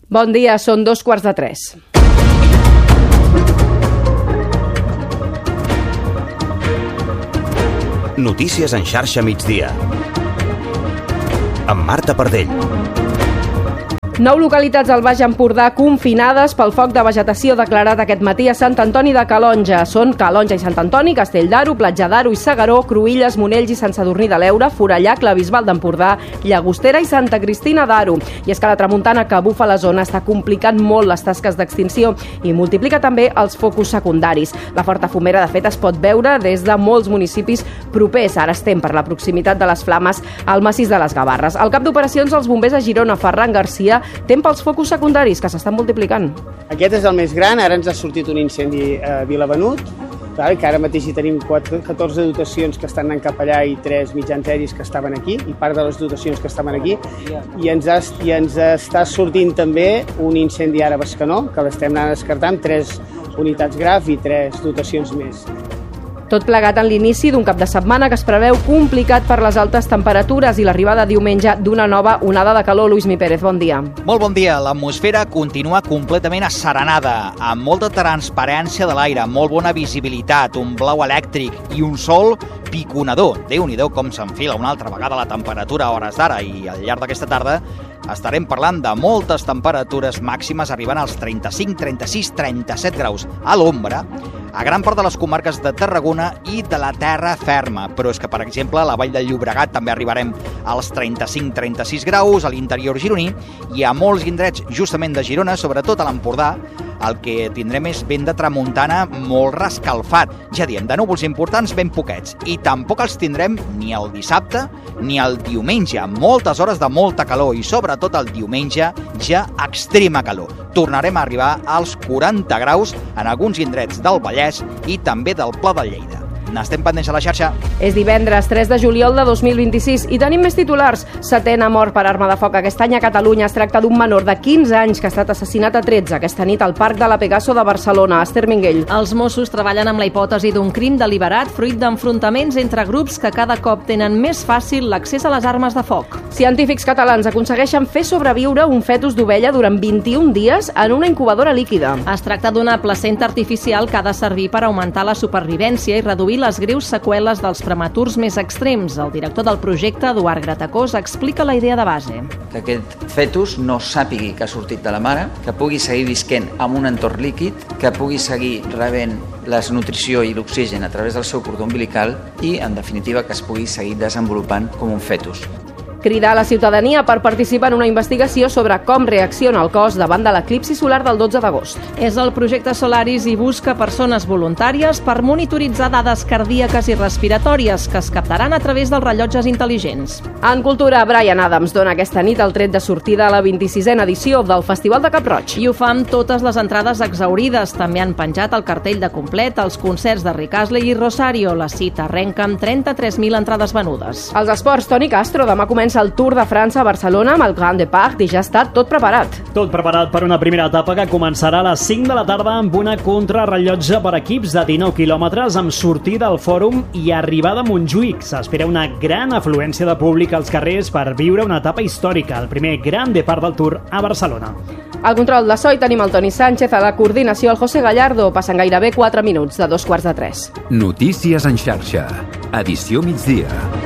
Bon dia, són 2:45. Notícies en xarxa migdia. Amb Marta Pardell. 9 localitats al Baix Empordà confinades pel foc de vegetació declarat aquest matí a Sant Antoni de Calonja. Són Calonja i Sant Antoni, Castell d'Aro, Platja d'Aro i Segaró, Cruïlles, Monells i Sant Sadurní de l'Eure, Forallac, la Bisbal d'Empordà, Llagostera i Santa Cristina d'Aro. I és que la tramuntana que bufa la zona està complicant molt les tasques d'extinció i multiplica també els focus secundaris. La forta fumera, de fet, es pot veure des de molts municipis propers. Ara estem per la proximitat de les flames al massís de les Gavarres. El cap d'operacions dels bombers a Girona, Ferran Garcia, tem pels focus secundaris que s'estan multiplicant. Aquest és el més gran, ara ens ha sortit un incendi a Vilavenut, que ara mateix hi tenim 14 dotacions que estan anant cap allà i 3 mitjans aeris que estaven aquí, i part de les dotacions que estaven aquí, i ens està sortint també un incendi ara a Bescanó, que l'estem anant descartant, 3 unitats GRAF i 3 dotacions més. Tot plegat en l'inici d'un cap de setmana que es preveu complicat per les altes temperatures i l'arribada diumenge d'una nova onada de calor. Luis Mi Pérez, bon dia. Molt bon dia. L'atmosfera continua completament asserenada, amb molta transparència de l'aire, molt bona visibilitat, un blau elèctric i un sol piconador. Déu-n'hi-do com s'enfila una altra vegada la temperatura a hores d'ara, i al llarg d'aquesta tarda estarem parlant de moltes temperatures màximes arribant als 35, 36, 37 graus a l'ombra a gran part de les comarques de Tarragona i de la terra ferma. Però és que, per exemple, a la Vall del Llobregat també arribarem als 35-36 graus, a l'interior gironí, i a molts indrets justament de Girona, sobretot a l'Empordà, el que tindrem és vent de tramuntana molt rescalfat. Ja diem, de núvols importants ben poquets. I tampoc els tindrem ni el dissabte ni el diumenge. Moltes hores de molta calor i sobretot el diumenge ja extrema calor. Tornarem a arribar als 40 graus en alguns indrets del Vallès i també del Pla de Lleida. N'estem pendents a la xarxa. És divendres 3 de juliol de 2026 i tenim més titulars. 7è mort per arma de foc aquest any a Catalunya. Es tracta d'un menor de 15 anys que ha estat assassinat a 13 aquesta nit al Parc de la Pegaso de Barcelona. Esther Minguell. Els Mossos treballen amb la hipòtesi d'un crim deliberat fruit d'enfrontaments entre grups que cada cop tenen més fàcil l'accés a les armes de foc. Científics catalans aconsegueixen fer sobreviure un fetus d'ovella durant 21 dies en una incubadora líquida. Es tracta d'una placenta artificial que ha de servir per augmentar la supervivència i reduir les greus seqüeles dels prematurs més extrems. El director del projecte, Eduard Gratacós, explica la idea de base. Que aquest fetus no sàpigui que ha sortit de la mare, que pugui seguir visquent en un entorn líquid, que pugui seguir rebent la nutrició i l'oxigen a través del seu cordó umbilical i, en definitiva, que es pugui seguir desenvolupant com un fetus. Cridar a la ciutadania per participar en una investigació sobre com reacciona el cos davant de l'eclipsi solar del 12 d'agost. És el projecte Solaris i busca persones voluntàries per monitoritzar dades cardíaques i respiratòries que es captaran a través dels rellotges intel·ligents. En cultura, Bryan Adams dona aquesta nit el tret de sortida a la 26a edició del Festival de Cap-roig. I ho fa amb totes les entrades exhaurides. També han penjat el cartell de complet als concerts de Rick Astley i Rosario. La cita arrenca amb 33.000 entrades venudes. Els esports, Toni Castro, demà comença el Tour de França a Barcelona amb el Grand Depart i ja està tot preparat. Tot preparat per una primera etapa que començarà a les 5 de la tarda amb una contrarrellotge per equips de 19 quilòmetres amb sortida al Fòrum i arribada a Montjuïc. S'espera una gran afluència de públic als carrers per viure una etapa històrica, el primer Grand Depart del Tour a Barcelona. Al control de so hi tenim el Toni Sánchez, a la coordinació el José Gallardo. Passen gairebé 4 minuts de 2:45. Notícies en xarxa. Edició migdia.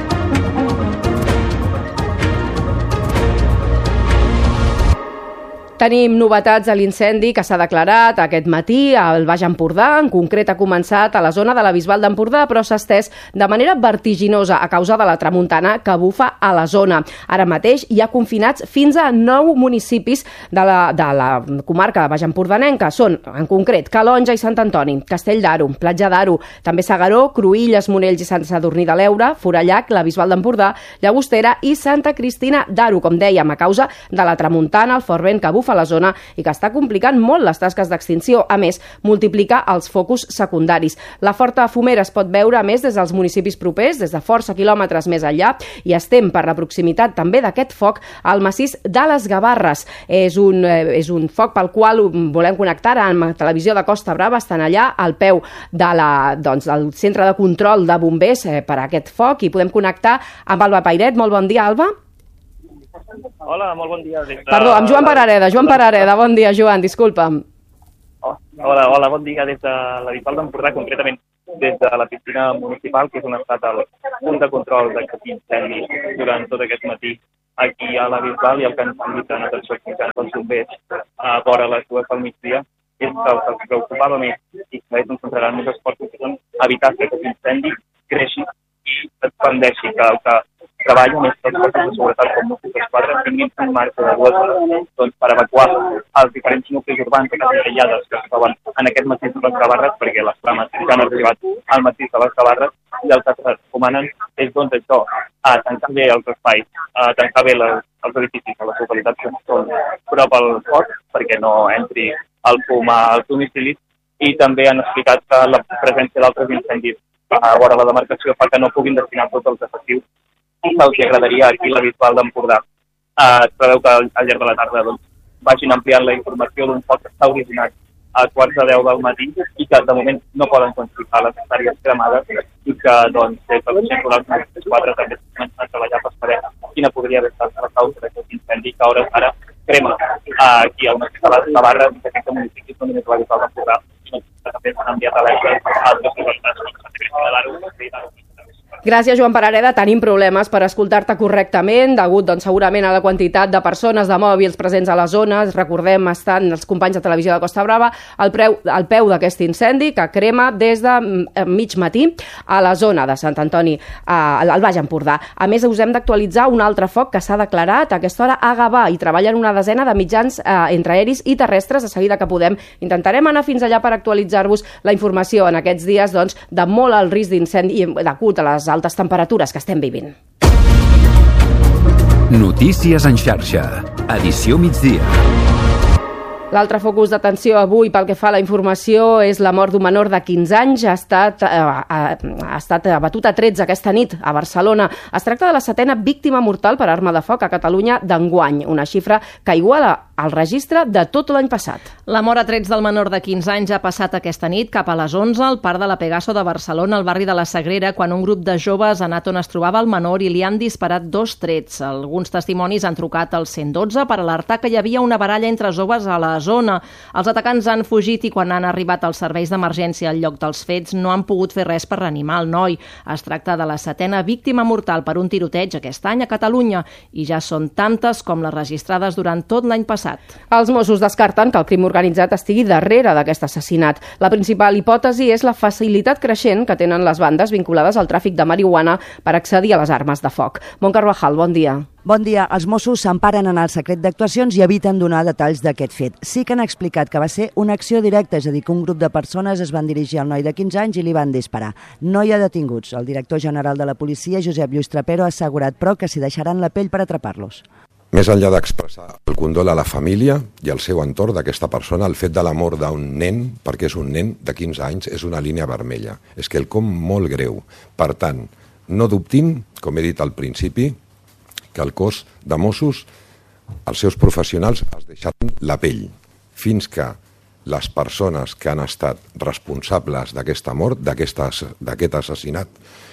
Tenim novetats a l'incendi que s'ha declarat aquest matí al Baix Empordà. En concret ha començat a la zona de la Bisbal d'Empordà, però s'ha estès de manera vertiginosa a causa de la tramuntana que bufa a la zona. Ara mateix hi ha confinats fins a 9 municipis de la comarca de Baix Empordanenca. Són, en concret, Calonja i Sant Antoni, Castell d'Aro, Platja d'Aro, també Segaró, Cruïlles, Monells i Sant Sadurní de l'Eure, Forallac, la Bisbal d'Empordà, Llagostera i Santa Cristina d'Aro, com dèiem, a causa de la tramuntana, el fort vent que bufa a la zona i que està complicant molt les tasques d'extinció. A més, multiplica els focus secundaris. La forta fumera es pot veure, a més, des dels municipis propers, des de força quilòmetres més enllà, i estem per la proximitat també d'aquest foc al massís de les Gavarres. És un foc pel qual volem connectar amb la televisió de Costa Brava. Estan allà al peu del centre de control de bombers per a aquest foc i podem connectar amb Alba Pairet. Molt bon dia, Alba. Hola, molt bon dia. Perdó, amb Joan Parareda. Joan Parareda, bon dia, Joan, disculpa'm. Hola, bon dia des de la Bisbal d'Empordà, concretament des de la piscina municipal, que és on ha estat el punt de control d'aquest incendi durant tot aquest matí aquí a la Bisbal, i el que ens han dit en atenció als bombers a vora les 2 del migdia és que el que els preocupava més i que ells concentraran més esforços són evitar que aquest incendi creixi i expandeixi, que el que treballen és que els cossos de seguretat com Mossos d'Esquadra tinguin un marge de 2 hores per evacuar els diferents nuclis urbans de cases aïllades que es troben en aquest matí de les Gavarres, perquè les flames ja han arribat al matí de les Gavarres, i el que es recomanen és això, a tancar bé els espais, a tancar bé els edificis a les localitats que són prop al foc, perquè no entri el fum als domicilis, i també han explicat que la presència d'altres incendis a vora la demarcació fa que no puguin destinar tots els efectius que els agradaria aquí a la Bisbal d'Empordà. Es preveu que al llarg de la tarda vagin ampliant la informació d'un foc que està originat a 9:15 del matí i que de moment no poden quantificar les hectàrees cremades, i que des del Centre Rural de Mossos d'Esquadra també s'ha començat a treballar per saber quina podria haver estat la causa d'aquest incendi que a hores d'ara crema aquí al matí de les Gavarres, i que aquests municipis no només la Bisbal d'Empordà, sinó que també s'han enviat alertes a altres localitats com Sant Cristòfol d'Aro. Gràcies, Joan Parareda. Tenim problemes per escoltar-te correctament, degut segurament a la quantitat de persones de mòbils presents a la zona. Recordem, estan els companys de Televisió de Costa Brava al peu d'aquest incendi que crema des de mig matí a la zona de Sant Antoni, al Baix Empordà. A més, us hem d'actualitzar un altre foc que s'ha declarat a aquesta hora a Gavà, i treballen una desena de mitjans entre aeris i terrestres. De seguida que podem intentarem anar fins allà per actualitzar-vos la informació en aquests dies de molt alt risc d'incendi degut a les altes temperatures que estem vivint. Notícies en xarxa. Edició migdia. L'altre focus d'atenció avui pel que fa a la informació és la mort d'un menor de 15 anys. Ha estat abatut a 13 aquesta nit a Barcelona. Es tracta de la 7a víctima mortal per arma de foc a Catalunya d'enguany, una xifra que iguala el registre de tot l'any passat. La mort a trets del menor de 15 anys ha passat aquesta nit cap a les 11 al Parc de la Pegaso de Barcelona, al barri de la Sagrera, quan un grup de joves ha anat on es trobava el menor i li han disparat 2 trets. Alguns testimonis han trucat al 112 per alertar que hi havia una baralla entre joves a la zona. Els atacants han fugit i quan han arribat als serveis d'emergència al lloc dels fets no han pogut fer res per reanimar el noi. Es tracta de la 7a víctima mortal per un tiroteig aquest any a Catalunya i ja són tantes com les registrades durant tot l'any passat. Els Mossos descarten que el crim organitzat estigui darrere d'aquest assassinat. La principal hipòtesi és la facilitat creixent que tenen les bandes vinculades al tràfic de marihuana per accedir a les armes de foc. Mont Carvajal, bon dia. Bon dia. Els Mossos s'emparen en el secret d'actuacions i eviten donar detalls d'aquest fet. Sí que han explicat que va ser una acció directa, és a dir, que un grup de persones es van dirigir al noi de 15 anys i li van disparar. No hi ha detinguts. El director general de la policia, Josep Lluís Trapero, ha assegurat, però, que s'hi deixaran la pell per atrapar-los. Més enllà d'expressar el condol a la família i al seu entorn d'aquesta persona, el fet de la mort d'un nen, perquè és un nen de 15 anys, és una línia vermella. És quelcom molt greu. Per tant, no dubtin, com he dit al principi, que el cos de Mossos, els seus professionals, es deixaran la pell fins que les persones que han estat responsables d'aquesta mort, d'aquest assassinat,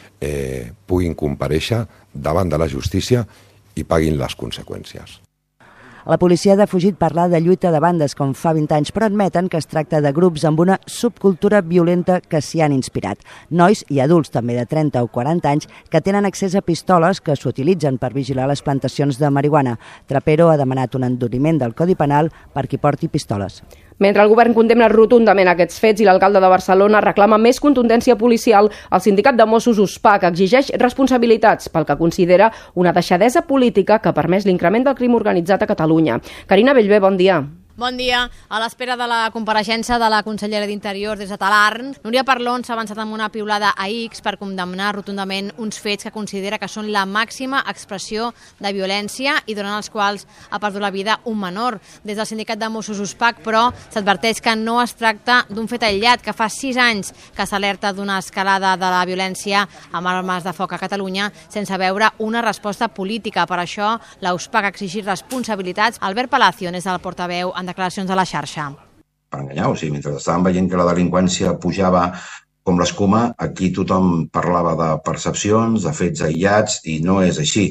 puguin comparèixer davant de la justícia i paguin les conseqüències. La policia ha defugit parlar de lluita de bandes com fa 20 anys, però admeten que es tracta de grups amb una subcultura violenta que s'hi han inspirat. Nois i adults també de 30 o 40 anys que tenen accés a pistoles que s'utilitzen per vigilar les plantacions de marihuana. Trapero ha demanat un enduriment del Codi Penal per qui porti pistoles. Mentre el govern condemna rotundament aquests fets i l'alcalde de Barcelona reclama més contundència policial, el sindicat de Mossos USPAC exigeix responsabilitats pel que considera una deixadesa política que ha permès l'increment del crim organitzat a Catalunya. Carina Bellver, bon dia. Bon dia. A l'espera de la compareixença de la consellera d'Interior des de Talarn, Núria Parlon s'ha avançat amb una piulada a X per condemnar rotundament uns fets que considera que són la màxima expressió de violència i durant els quals ha perdut la vida un menor. Des del sindicat de Mossos USPAC, però, s'adverteix que no es tracta d'un fet aïllat, que fa 6 anys que s'alerta d'una escalada de la violència amb armes de foc a Catalunya sense veure una resposta política. Per això, la USPAC ha exigit responsabilitats. Albert Palacio és el portaveu en declaracions a la xarxa. Per enganyar, o sigui, mentre estàvem veient que la delinqüència pujava com l'escuma, aquí tothom parlava de percepcions, de fets aïllats, i no és així.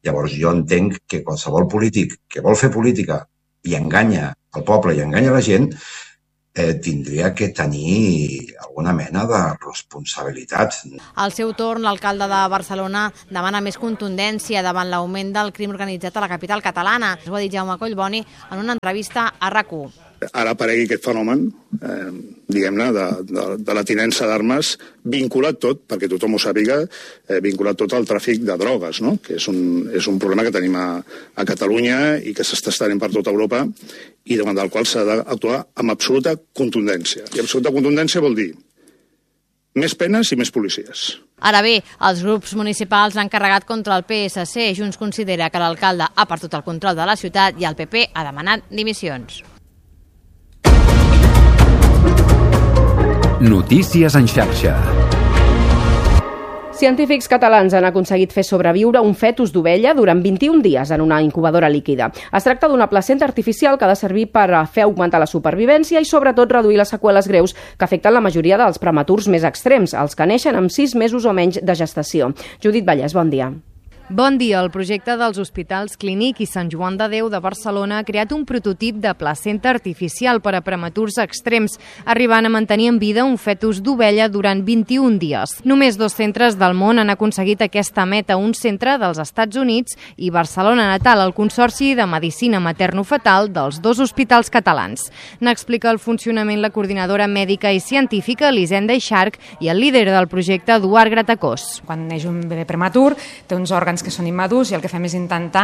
Llavors jo entenc que qualsevol polític que vol fer política i enganya el poble i enganya la gent tindria que tenir alguna mena de responsabilitat. Al seu torn, l'alcalde de Barcelona demana més contundència davant l'augment del crim organitzat a la capital catalana. Ho ha dit Jaume Collboni en una entrevista a RAC1. Ara aparegui aquest fenomen, diguem-ne, de la tinença d'armes vinculat tot, perquè tothom ho sàpiga, vinculat tot al tràfic de drogues, no? Que és un problema que tenim a Catalunya i que s'està estenent per tota Europa i davant del qual s'ha d'actuar amb absoluta contundència. I absoluta contundència vol dir més penes i més policies. Ara bé, els grups municipals han carregat contra el PSC. Junts considera que l'alcalde ha perdut el control de la ciutat i el PP ha demanat dimissions. Notícies en xarxa. Científics catalans han aconseguit fer sobreviure un fetus d'ovella durant 21 dies en una incubadora líquida. Es tracta d'una placenta artificial que ha de servir per fer augmentar la supervivència i sobretot reduir les seqüeles greus que afecten la majoria dels prematurs més extrems, els que neixen amb 6 mesos o menys de gestació. Judit Vallès, bon dia. Bon dia. El projecte dels Hospitals Clínic i Sant Joan de Déu de Barcelona ha creat un prototip de placenta artificial per a prematurs extrems, arribant a mantenir en vida un fetus d'ovella durant 21 dies. Només 2 centres del món han aconseguit aquesta meta, un centre dels Estats Units i Barcelona Natal, el Consorci de Medicina Materno-Fetal dels 2 hospitals catalans. N'explica el funcionament la coordinadora mèdica i científica Elisenda Ixarc i el líder del projecte Eduard Gratacós. Quan neix un bebè prematur, té uns òrgans que són immadurs i el que fem és intentar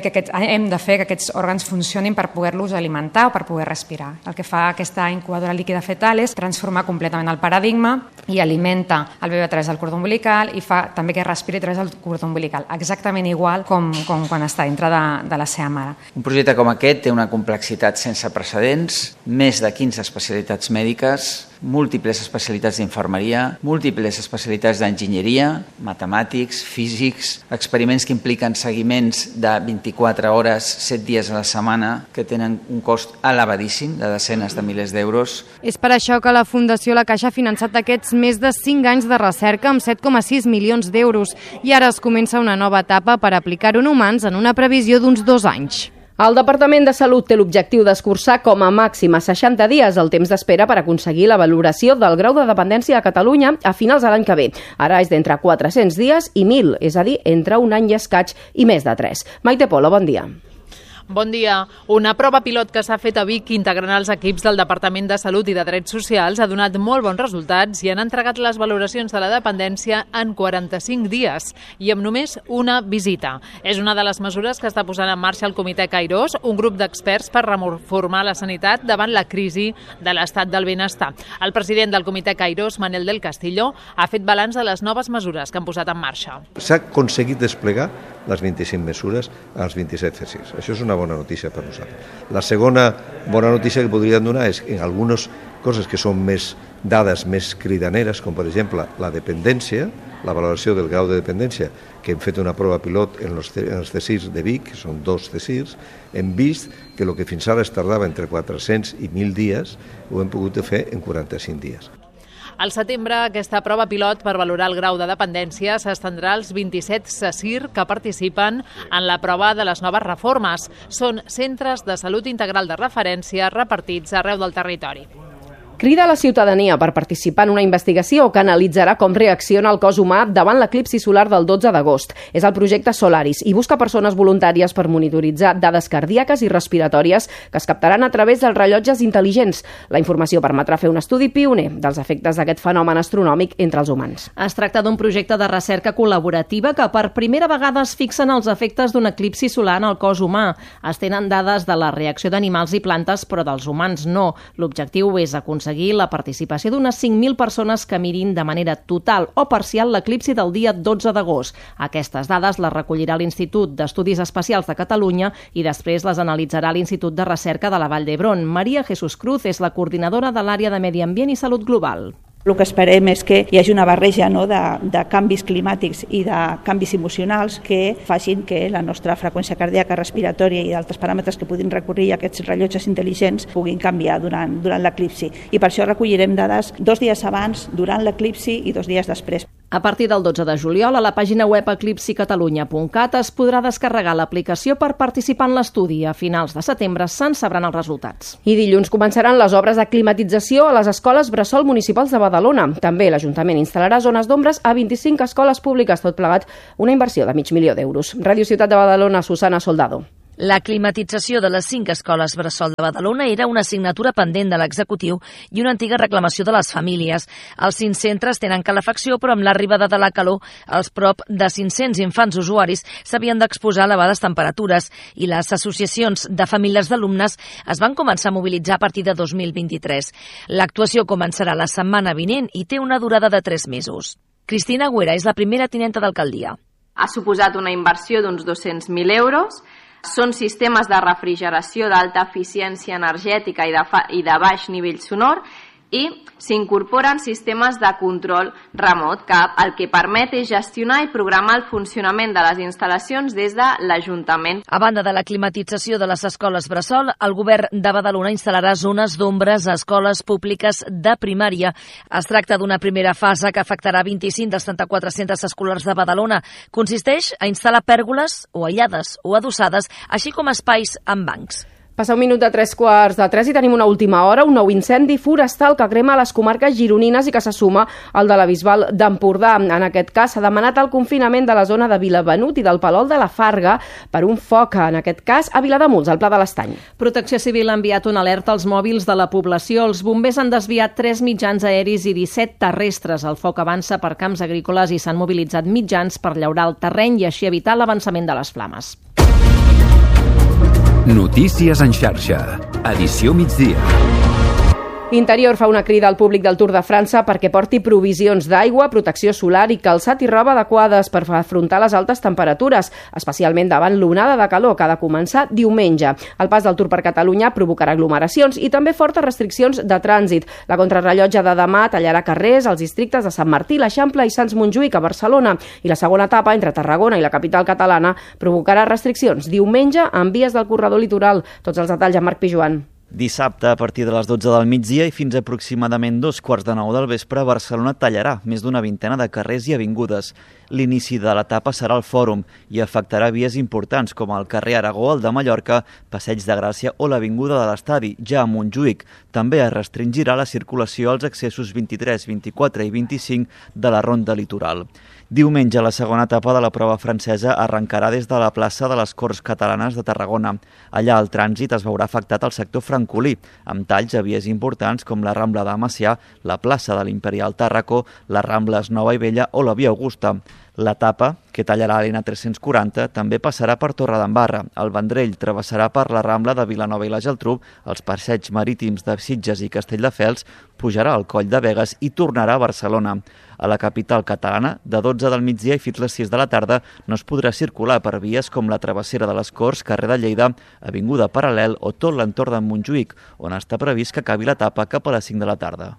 hem de fer que aquests òrgans funcionin per poder-los alimentar o per poder respirar. El que fa aquesta incubadora líquida fetal és transformar completament el paradigma i alimenta el bebè a través del cordó umbilical i fa també que respiri a través del cordó umbilical, exactament igual com quan està dintre de la seva mare. Un projecte com aquest té una complexitat sense precedents, més de 15 especialitats mèdiques, múltiples especialitats d'infermeria, múltiples especialitats d'enginyeria, matemàtics, físics, experiments que impliquen seguiments de 24 hores, 7 dies a la setmana, que tenen un cost elevadíssim de desenes de milers d'euros. És per això que la Fundació La Caixa ha finançat aquests més de 5 anys de recerca amb 7,6 milions d'euros i ara es comença una nova etapa per aplicar-ho en humans en una previsió d'uns 2 anys. El Departament de Salut té l'objectiu d'escurçar com a màxim a 60 dies el temps d'espera per aconseguir la valoració del grau de dependència a Catalunya a finals de l'any que ve. Ara és d'entre 400 dies i 1.000, és a dir, entre un any i escaig i més de 3. Maite Polo, bon dia. Bon dia. Una prova pilot que s'ha fet a Vic integrant els equips del Departament de Salut i de Drets Socials ha donat molt bons resultats i han entregat les valoracions de la dependència en 45 dies i amb només una visita. És una de les mesures que està posant en marxa el Comitè Kairos, un grup d'experts per reformar la sanitat davant la crisi de l'estat del benestar. El president del Comitè Kairos, Manel del Castillo, ha fet balanç de les noves mesures que han posat en marxa. S'ha aconseguit desplegar les 25 mesures als 27 CSIRs. Això és una bona notícia per nosaltres. La segona bona notícia que podríem donar és que en algunes coses que són dades més cridaneres, com per exemple la dependència, la valoració del grau de dependència, que hem fet una prova pilot en els CSIRs de Vic, que són 2 CSIRs, hem vist que el que fins ara es tardava entre 400 i 1.000 dies ho hem pogut fer en 45 dies. Al setembre, aquesta prova pilot per valorar el grau de dependència s'estendrà als 27 CSIR que participen en la prova de les noves reformes. Són centres de salut integral de referència repartits arreu del territori. Crida a la ciutadania per participar en una investigació que analitzarà com reacciona el cos humà davant l'eclipsi solar del 12 d'agost. És el projecte Solaris i busca persones voluntàries per monitoritzar dades cardíaques i respiratòries que es captaran a través dels rellotges intel·ligents. La informació permetrà fer un estudi pioner dels efectes d'aquest fenomen astronòmic entre els humans. Es tracta d'un projecte de recerca col·laborativa que per primera vegada es fixen els efectes d'un eclipsi solar en el cos humà. Es tenen dades de la reacció d'animals i plantes, però dels humans no. L'objectiu és aconseguir la participació d'unes 5.000 persones que mirin de manera total o parcial l'eclipsi del dia 12 d'agost. Aquestes dades les recollirà l'Institut d'Estudis Espacials de Catalunya i després les analitzarà l'Institut de Recerca de la Vall d'Hebron. Maria Jesús Cruz és la coordinadora de l'àrea de Medi Ambient i Salut Global. El que esperem és que hi hagi una barreja de canvis climàtics i de canvis emocionals que facin que la nostra freqüència cardíaca, respiratòria i d'altres paràmetres que puguin recórrer a aquests rellotges intel·ligents puguin canviar durant l'eclipsi. I per això recollirem dades 2 dies abans, durant l'eclipsi i 2 dies després. A partir del 12 de juliol, a la pàgina web eclipsicatalunya.cat es podrà descarregar l'aplicació per participar en l'estudi. A finals de setembre se'n sabran els resultats. I dilluns començaran les obres de climatització a les escoles bressol municipals de Badalona. També l'Ajuntament instal·larà zones d'ombres a 25 escoles públiques, tot plegat una inversió de $500.000 d'euros. Ràdio Ciutat de Badalona, Susana Soldado. La climatització de les 5 escoles bressol de Badalona era una assignatura pendent de l'executiu i una antiga reclamació de les famílies. Els 5 centres tenen calefacció, però amb l'arribada de la calor, els prop de 500 infants usuaris s'havien d'exposar a elevades temperatures i les associacions de famílies d'alumnes es van començar a mobilitzar a partir de 2023. L'actuació començarà la setmana vinent i té una durada de 3 mesos. Cristina Güera és la primera tinenta d'alcaldia. Ha suposat una inversió d'uns 200.000 euros. Són sistemes de refrigeració d'alta eficiència energètica i de baix nivell sonor i s'incorporen sistemes de control remot que el que permet és gestionar i programar el funcionament de les instal·lacions des de l'Ajuntament. A banda de la climatització de les escoles bressol, el govern de Badalona instal·larà zones d'ombres a escoles públiques de primària. Es tracta d'una primera fase que afectarà 25 dels 34 centres escolars de Badalona. Consisteix a instal·lar pèrgoles o aïllades o adossades, així com espais amb bancs. Passa un minut de 3:45 i tenim una última hora, un nou incendi forestal que crema les comarques gironines i que se suma al de la Bisbal d'Empordà. En aquest cas s'ha demanat el confinament de la zona de Vilavenut i del Palol de la Farga per un foc, en aquest cas a Vilademuls, al Pla de l'Estany. Protecció Civil ha enviat una alerta als mòbils de la població. Els bombers han desviat 3 mitjans aeris i 17 terrestres. El foc avança per camps agrícoles i s'han mobilitzat mitjans per llaurar el terreny i així evitar l'avançament de les flames. Notícies en xarxa. Edició migdia. Interior fa una crida al públic del Tour de França perquè porti provisions d'aigua, protecció solar i calçat i roba adequades per afrontar les altes temperatures, especialment davant l'onada de calor que ha de començar diumenge. El pas del Tour per Catalunya provocarà aglomeracions i també fortes restriccions de trànsit. La contrarrellotge de demà tallarà carrers als districtes de Sant Martí, l'Eixample i Sants Montjuïc a Barcelona, i la segona etapa entre Tarragona i la capital catalana provocarà restriccions diumenge en vies del corredor litoral. Tots els detalls amb Marc Pijuan. Dissabte, a partir de les 12 del migdia i fins a aproximadament 2:15 del vespre, Barcelona tallarà més d'una vintena de carrers i avingudes. L'inici de l'etapa serà al Fòrum i afectarà vies importants com el carrer Aragó, el de Mallorca, Passeig de Gràcia o l'Avinguda de l'Estadi, ja a Montjuïc. També es restringirà la circulació als accessos 23, 24 i 25 de la Ronda Litoral. Diumenge, la segona etapa de la prova francesa arrencarà des de la plaça de les Corts Catalanes de Tarragona. Allà el trànsit es veurà afectat al sector francolí, amb talls a vies importants com la Rambla de Macià, la plaça de l'Imperial Tàrraco, les Rambles Nova i Vella o la Via Augusta. L'etapa, que tallarà l'N340, també passarà per Torredembarra. El Vendrell travessarà per la Rambla de Vilanova i la Geltrú, els passeigs marítims de Sitges i Castelldefels, pujarà al Coll de Begues i tornarà a Barcelona. A la capital catalana, de 12 del migdia i fins les 6 de la tarda, no es podrà circular per vies com la travessera de les Corts, carrer de Lleida, avinguda Paral·lel o tot l'entorn de Montjuïc, on està previst que acabi l'etapa cap a les 5 de la tarda.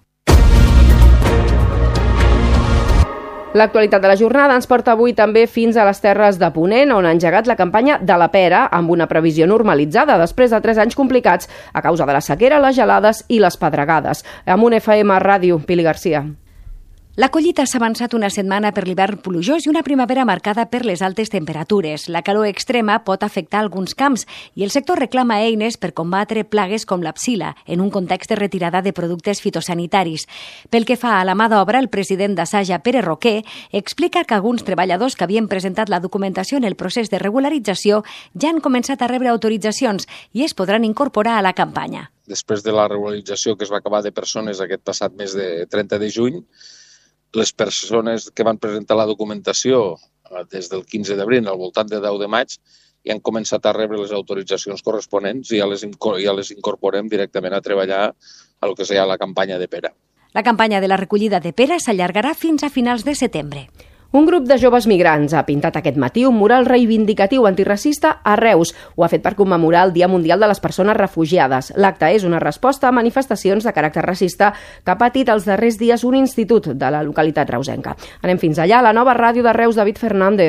L'actualitat de la jornada ens porta avui també fins a les Terres de Ponent, on ha engegat la campanya de la pera amb una previsió normalitzada després de 3 anys complicats a causa de la sequera, les gelades i les pedregades. Amb un FM Ràdio, Pili Garcia. La collita s'ha avançat una setmana per l'hivern plujós i una primavera marcada per les altes temperatures. La calor extrema pot afectar alguns camps i el sector reclama eines per combatre plagues com la psila en un context de retirada de productes fitosanitaris. Pel que fa a la mà d'obra, el president d'Assaja, Pere Roquer, explica que alguns treballadors que havien presentat la documentació en el procés de regularització ja han començat a rebre autoritzacions i es podran incorporar a la campanya. Després de la regularització que es va acabar de persones aquest passat mes de 30 de juny, les persones que van presentar la documentació des del 15 d'abril al voltant de 10 de maig ja han començat a rebre les autoritzacions corresponents i ja les incorporem directament a treballar a lo que seria la campanya de pera. La campanya de la recollida de pera s'allargarà fins a finals de setembre. Un grup de joves migrants ha pintat aquest matí un mural reivindicatiu antiracista a Reus. Ho ha fet per commemorar el Dia Mundial de les Persones Refugiades. L'acte és una resposta a manifestacions de caràcter racista que ha patit els darrers dies un institut de la localitat reusenca. Anem fins allà, a la nova ràdio de Reus, David Fernández.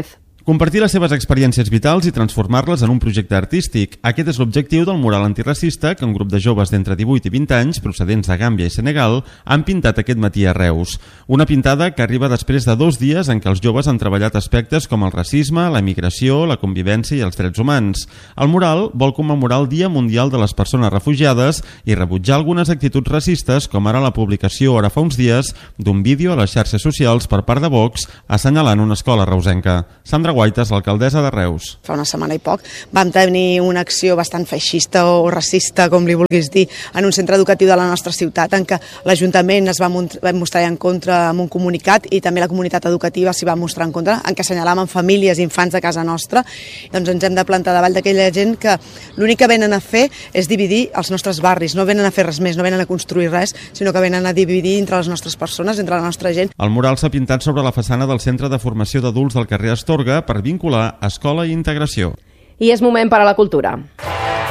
Compartir les seves experiències vitals i transformar-les en un projecte artístic. Aquest és l'objectiu del mural antiracista que un grup de joves d'entre 18 i 20 anys, procedents de Gàmbia i Senegal, han pintat aquest matí a Reus. Una pintada que arriba després de 2 dies en què els joves han treballat aspectes com el racisme, la migració, la convivència i els drets humans. El mural vol commemorar el Dia Mundial de les Persones Refugiades i rebutjar algunes actituds racistes, com ara la publicació ara fa uns dies d'un vídeo a les xarxes socials per part de Vox assenyalant una escola reusenca. Sandra Guaitas, l'alcaldessa de Reus. Fa una setmana i poc vam tenir una acció bastant feixista o racista, com li vulguis dir, en un centre educatiu de la nostra ciutat, en què l'Ajuntament es va mostrar en contra amb un comunicat i també la comunitat educativa s'hi va mostrar en contra, en què assenyalàvem famílies i infants de casa nostra. Doncs ens hem de plantar davall d'aquella gent que l'únic que venen a fer és dividir els nostres barris, no venen a fer res més, no venen a construir res, sinó que venen a dividir entre les nostres persones, entre la nostra gent. El mural s'ha pintat sobre la façana del Centre de Formació d'Adults del carrer Astorga per vincular escola i integració. I és moment per a la cultura.